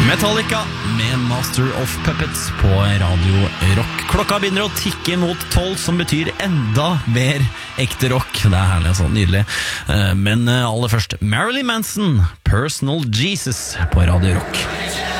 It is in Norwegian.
Metallica med Master of Puppets på Radio Rock. Klokka begynner å tikke mot 12, som betyr enda mer ekte rock. Det herlig og sånn nydelig. Men aller først Marilyn Manson, Personal Jesus på Radio Rock.